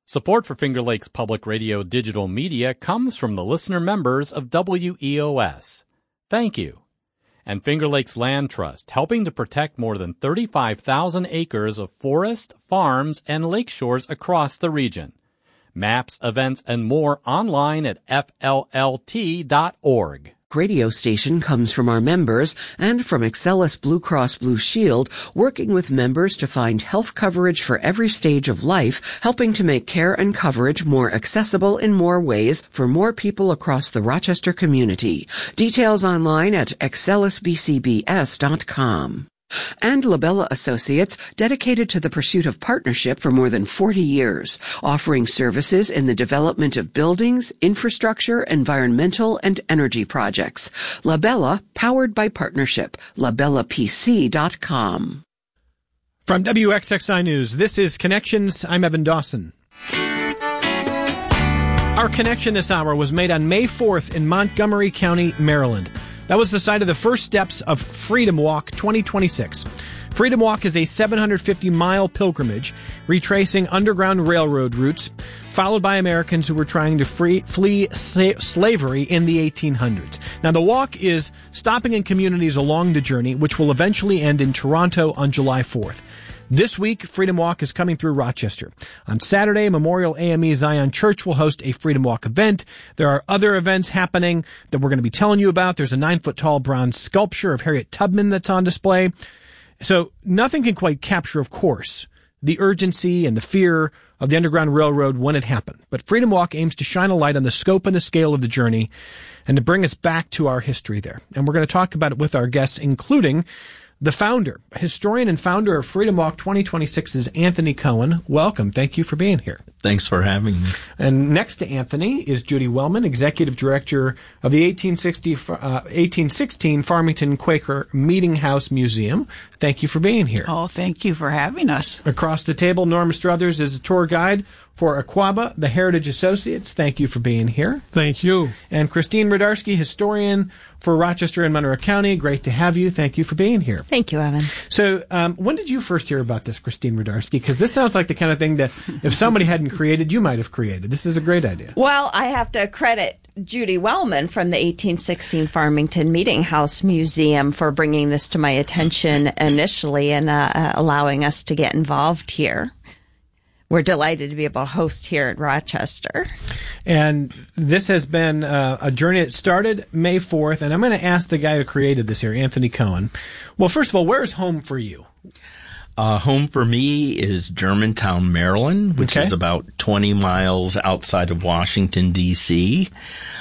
Support for Finger Lakes Public Radio digital media comes from the listener members of WEOS. Thank you. And Finger Lakes Land Trust, helping to protect more than 35,000 acres of forest, farms, and lake shores across the region. Maps, events, and more online at fllt.org. Radio station comes from our members and from Excellus Blue Cross Blue Shield, working with members to find health coverage for every stage of life, helping to make care and coverage more accessible in more ways for more people across the Rochester community. Details online at excellusbcbs.com. And Labella Associates, dedicated to the pursuit of partnership for more than 40 years, offering services in the development of buildings, infrastructure, environmental, and energy projects. Labella, powered by partnership. LabellaPC.com. From WXXI News, this is Connections. I'm Evan Dawson. Our connection this hour was made on May 4th in Montgomery County, Maryland. That was the site of the first steps of Freedom Walk 2026. Freedom Walk is a 750-mile pilgrimage retracing Underground Railroad routes, followed by Americans who were trying to flee slavery in the 1800s. Now, the walk is stopping in communities along the journey, which will eventually end in Toronto on July 4th. This week, Freedom Walk is coming through Rochester. On Saturday, Memorial AME Zion Church will host a Freedom Walk event. There are other events happening that we're going to be telling you about. There's a 9-foot-tall bronze sculpture of Harriet Tubman that's on display. So nothing can quite capture, of course, the urgency and the fear of the Underground Railroad when it happened. But Freedom Walk aims to shine a light on the scope and the scale of the journey and to bring us back to our history there. And we're going to talk about it with our guests, including the founder, historian and founder of Freedom Walk 2026 is Anthony Cohen. Welcome. Thank you for being here. Thanks for having me. And next to Anthony is Judy Wellman, Executive Director of the 1816 Farmington Quaker Meeting House Museum. Thank you for being here. Oh, thank you for having us. Across the table, Norma Struthers is a tour guide for Aquaba, the Heritage Associates. Thank you for being here. Thank you. And Christine Radarski, historian for Rochester and Monroe County. Great to have you. Thank you for being here. Thank you, Evan. So when did you first hear about this, Christine Radarski? Because this sounds like the kind of thing that if somebody hadn't created, you might have created. This is a great idea. Well, I have to credit Judy Wellman from the 1816 Farmington Meeting House Museum for bringing this to my attention initially and allowing us to get involved here. We're delighted to be able to host here at Rochester. And this has been a journey that started May 4th, and I'm going to ask the guy who created this here, Anthony Cohen. Well, first of all, where's home for you? Home for me is Germantown, Maryland, which is about 20 miles outside of Washington, D.C.,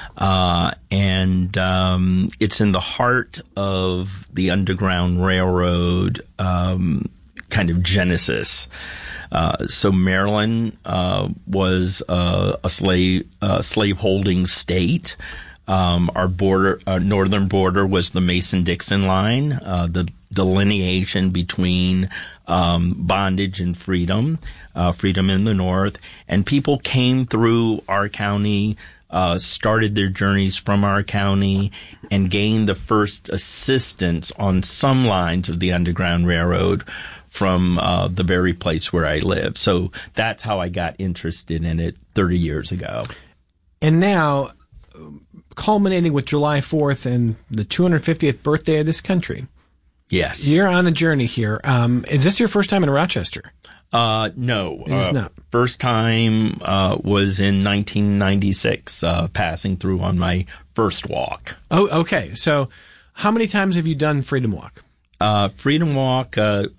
and it's in the heart of the Underground Railroad kind of genesis. So Maryland was a slave-holding state. Our northern border was the Mason-Dixon line, the delineation between bondage and freedom, freedom in the north. And people came through our county, started their journeys from our county, and gained the first assistance on some lines of the Underground Railroad from the very place where I live. So that's how I got interested in it 30 years ago. And now, culminating with July 4th and the 250th birthday of this country. Yes. You're on a journey here. Is this your first time in Rochester? No. It is not. First time was in 1996, passing through on my first walk. Oh, okay. So how many times have you done Freedom Walk? Freedom Walk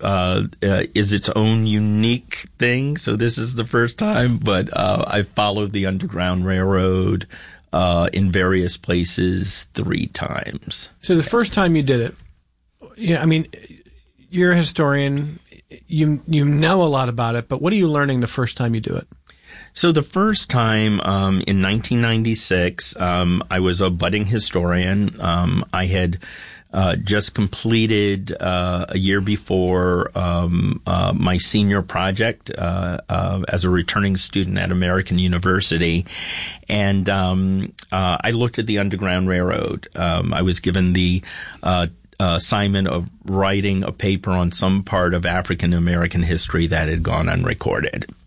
is its own unique thing, so this is the first time, but I've followed the Underground Railroad in various places 3 times. So the first time you did it, I mean, you're a historian, you know a lot about it, but what are you learning the first time you do it? So the first time in 1996, I was a budding historian. I had just completed a year before my senior project as a returning student at American University, and I looked at the Underground Railroad. I was given the assignment of writing a paper on some part of African American history that had gone unrecorded.